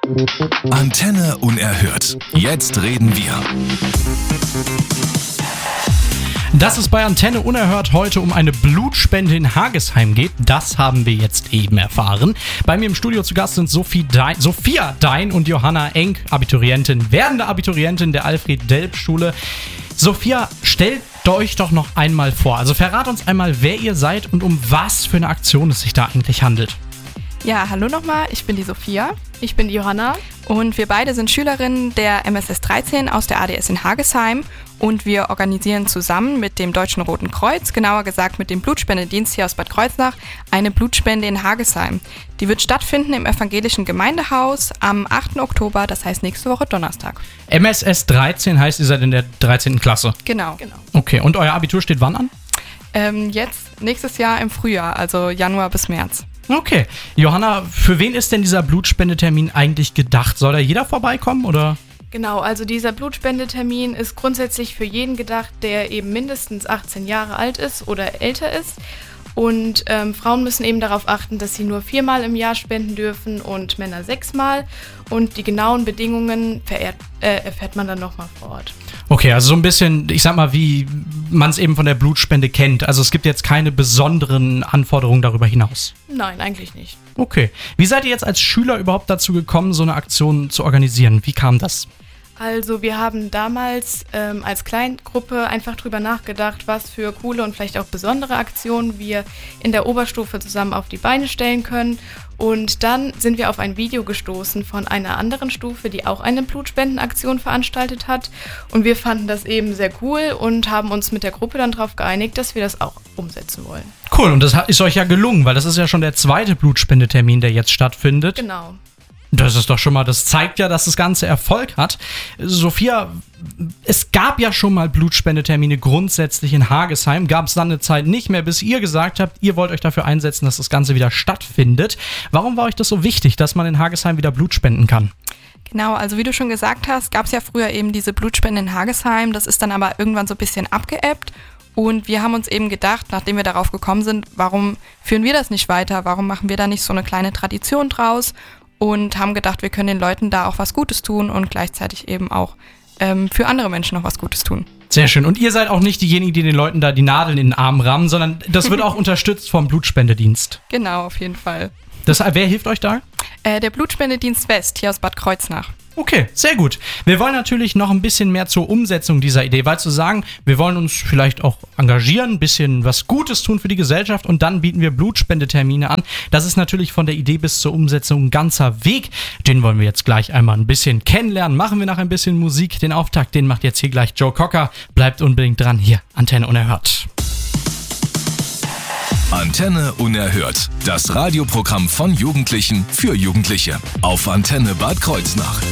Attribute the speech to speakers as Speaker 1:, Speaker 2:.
Speaker 1: Antenne unerhört. Jetzt reden wir.
Speaker 2: Dass es bei Antenne unerhört heute um eine Blutspende in Hagesheim geht, das haben wir jetzt eben erfahren. Bei mir im Studio zu Gast sind Sophia Dein und Johanna Enk, werdende Abiturientin der Alfred-Delp-Schule. Sophia, stellt euch doch noch einmal vor. Also verrat uns einmal, wer ihr seid und um was für eine Aktion es sich da eigentlich handelt.
Speaker 3: Ja, hallo nochmal, ich bin die Sophia. Ich bin die Johanna. Und wir beide sind Schülerinnen der MSS 13 aus der ADS in Hagesheim. Und wir organisieren zusammen mit dem Deutschen Roten Kreuz, genauer gesagt mit dem Blutspendedienst hier aus Bad Kreuznach, eine Blutspende in Hagesheim. Die wird stattfinden im evangelischen Gemeindehaus am 8. Oktober, das heißt nächste Woche Donnerstag.
Speaker 2: MSS 13 heißt, ihr seid in der 13. Klasse?
Speaker 3: Genau.
Speaker 2: Okay, und euer Abitur steht wann an?
Speaker 3: Jetzt nächstes Jahr im Frühjahr, also Januar bis März.
Speaker 2: Okay. Johanna, für wen ist denn dieser Blutspendetermin eigentlich gedacht? Soll da jeder vorbeikommen, oder?
Speaker 4: Genau, also dieser Blutspendetermin ist grundsätzlich für jeden gedacht, der eben mindestens 18 Jahre alt ist oder älter ist. Und Frauen müssen eben darauf achten, dass sie nur 4-mal im Jahr spenden dürfen und Männer 6-mal. Und die genauen Bedingungen erfährt man dann nochmal vor Ort.
Speaker 2: Okay, also so ein bisschen, ich sag mal, wie man es eben von der Blutspende kennt. Also es gibt jetzt keine besonderen Anforderungen darüber hinaus.
Speaker 4: Nein, eigentlich nicht.
Speaker 2: Okay. Wie seid ihr jetzt als Schüler überhaupt dazu gekommen, so eine Aktion zu organisieren? Wie kam das?
Speaker 4: Also wir haben damals als Kleingruppe einfach drüber nachgedacht, was für coole und vielleicht auch besondere Aktionen wir in der Oberstufe zusammen auf die Beine stellen können. Und dann sind wir auf ein Video gestoßen von einer anderen Stufe, die auch eine Blutspendenaktion veranstaltet hat. Und wir fanden das eben sehr cool und haben uns mit der Gruppe dann darauf geeinigt, dass wir das auch umsetzen wollen.
Speaker 2: Cool, und das ist euch ja gelungen, weil das ist ja schon der zweite Blutspendetermin, der jetzt stattfindet.
Speaker 4: Genau.
Speaker 2: Das ist doch schon mal, das zeigt ja, dass das Ganze Erfolg hat. Sophia, es gab ja schon mal Blutspendetermine grundsätzlich in Hagesheim, gab es dann eine Zeit nicht mehr, bis ihr gesagt habt, ihr wollt euch dafür einsetzen, dass das Ganze wieder stattfindet. Warum war euch das so wichtig, dass man in Hagesheim wieder Blut spenden kann?
Speaker 3: Genau, also wie du schon gesagt hast, gab es ja früher eben diese Blutspende in Hagesheim, das ist dann aber irgendwann so ein bisschen abgeebbt. Und wir haben uns eben gedacht, nachdem wir darauf gekommen sind, warum führen wir das nicht weiter, warum machen wir da nicht so eine kleine Tradition draus? Und haben gedacht, wir können den Leuten da auch was Gutes tun und gleichzeitig eben auch für andere Menschen noch was Gutes tun.
Speaker 2: Sehr schön. Und ihr seid auch nicht diejenigen, die den Leuten da die Nadeln in den Arm rammen, sondern das wird auch unterstützt vom Blutspendedienst.
Speaker 3: Genau, auf jeden Fall.
Speaker 2: Wer hilft euch da?
Speaker 3: Der Blutspendedienst West hier aus Bad Kreuznach.
Speaker 2: Okay, sehr gut. Wir wollen natürlich noch ein bisschen mehr zur Umsetzung dieser Idee, weil zu sagen, wir wollen uns vielleicht auch engagieren, ein bisschen was Gutes tun für die Gesellschaft und dann bieten wir Blutspendetermine an. Das ist natürlich von der Idee bis zur Umsetzung ein ganzer Weg. Den wollen wir jetzt gleich einmal ein bisschen kennenlernen. Machen wir nach ein bisschen Musik. Den Auftakt, den macht jetzt hier gleich Joe Cocker. Bleibt unbedingt dran. Hier, Antenne unerhört.
Speaker 1: Antenne unerhört. Das Radioprogramm von Jugendlichen für Jugendliche. Auf Antenne Bad Kreuznach.